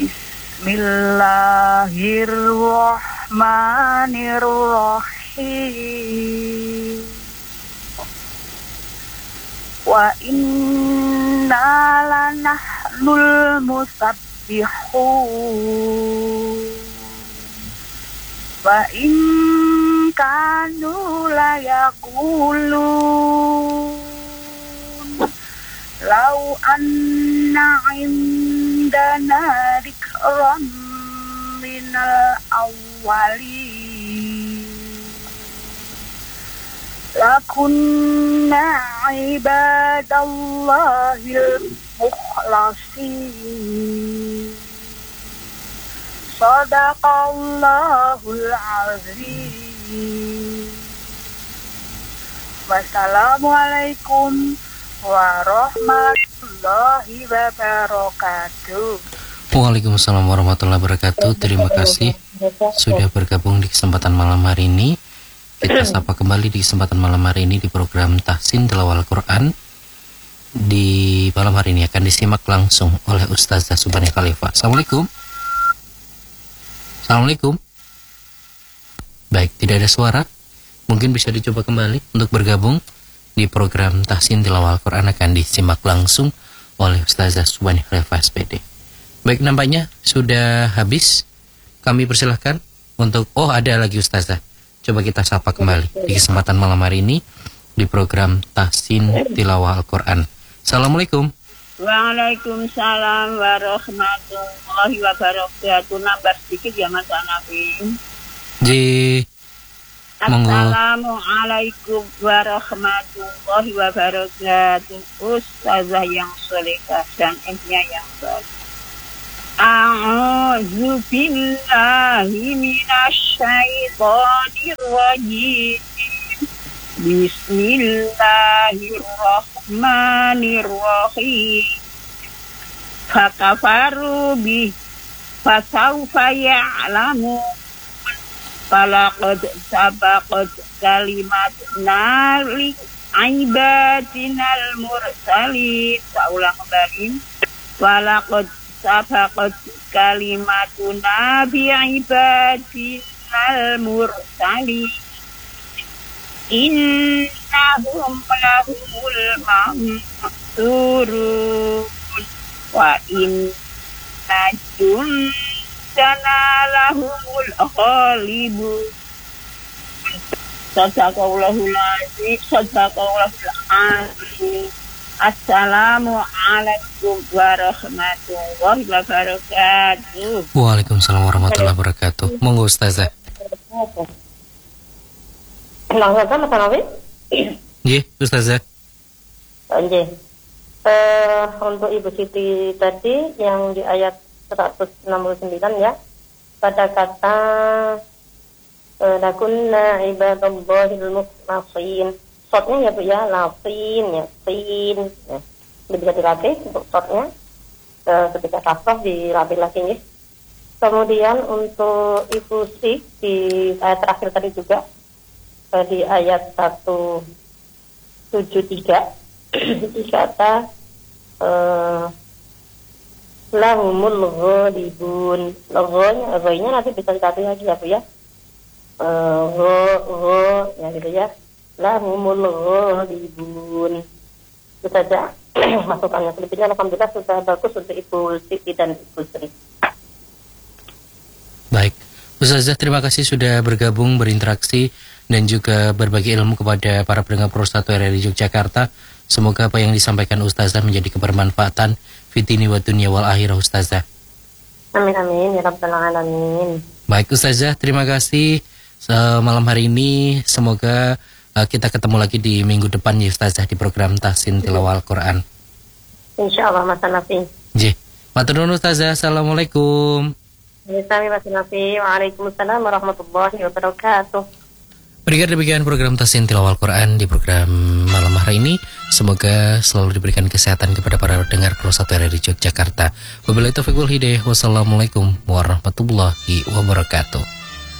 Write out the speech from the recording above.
Bismillahirrahmanirrahim. Wa inna lanahnul musabbihun. Wa in kanu layaqulun law anna indana dzikran minal awwalin lakunna ibadallahil mukhlasin. Sadaqallahul azim. Wassalamualaikum warahmatullahi wabarakatuh. Waalaikumsalam warahmatullahi wabarakatuh. Terima kasih sudah bergabung di kesempatan malam hari ini. Kita sapa kembali di kesempatan malam hari ini di program Tahsin Tilawah Al-Quran. Di malam hari ini akan disimak langsung oleh Ustazah Subhani Khalifah. Assalamualaikum. Assalamualaikum. Baik, tidak ada suara. Mungkin bisa dicoba kembali untuk bergabung di program Tahsin Tilawah Al-Quran, akan disimak langsung oleh Ustazah Subhani Khalifah SPD. Baik, nampaknya sudah habis. Kami persilahkan untuk, ada lagi Ustazah. Coba kita sapa kembali di kesempatan malam hari ini di program Tahsin Tilawah Al-Quran. Assalamualaikum. Waalaikumsalam warahmatullahi wabarakatuh. Nambah sedikit ya Mas Hanafi. Assalamualaikum warahmatullahi wabarakatuh. Ustazah yang solehah dan ilmunya yang baik. A'udzu billahi minasyaitonir rajim. Bismillahirrahmanirrahim. Fakafaru bih fasawfa ya'lamu. Falaqad sabaqat kalimatuna li ibadinal mursalin. Saulang kembali. Falaqad sabaqat kalimatuna bi ibadinal mursalin. Innahum lahumul mansurun wa inna jundana lahumul ghalibun. Sadaqallahul azim. Sadaqallahul azim. Assalamualaikum warahmatullahi wabarakatuh. Waalaikumsalam warahmatullahi wabarakatuh. Monggo Ustazah. Langsung sama Mas Hanafi? Nggih, Ustazah. Nggih. Untuk Ibu Siti tadi yang di ayat 169 ya, pada kata lakunna ibadallahil mukhlasin. Shotnya ya Bu ya, lafin ya, sin ya. Ini bisa dilatih untuk shotnya. Ketika kasroh dilatih lagi ya. Kemudian untuk Ibu Siti di ayat terakhir tadi juga, di ayat 173 dikata lahumul ghalibun. Logonya nanti bisa dilatih lagi ya Bu ya. Ya gitu ya. Lahumul ghalibun. Itu saja masukannya. Selebihnya alhamdulillah sudah bagus untuk Ibu Siti dan Ibu Sri. Baik, Ustazah terima kasih sudah bergabung, berinteraksi dan juga berbagi ilmu kepada para pendengar Pro 1 RRI Yogyakarta. Semoga apa yang disampaikan Ustazah menjadi kebermanfaatan fitini wa dunya wal akhirah Ustazah. Amin amin ya rabbal alamin. Baik Ustazah, terima kasih malam hari ini. Semoga kita ketemu lagi di minggu depan ya Ustazah di program Tahsin Tilawah Al-Quran. Insyaallah Mas Hanafi. Nggih. Matur nuwun Ustazah. Assalamualaikum. Waalaikumsalam warahmatullahi wabarakatuh. Demikian program Tahsin Tilawah Al-Quran di program malam hari ini. Semoga selalu diberikan kesehatan kepada para pendengar Pro 1 RRI Yogyakarta. Wabillahi taufiq wal hidayah. Wassalamualaikum warahmatullahi wabarakatuh.